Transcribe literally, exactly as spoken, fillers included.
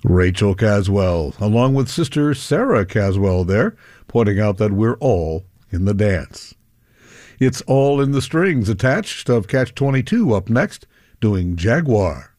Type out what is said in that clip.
Rachel Caswell, along with sister Sarah Caswell there, pointing out that we're all in the dance. It's All in the Strings Attached of Catch twenty-two up next, doing Jaguar.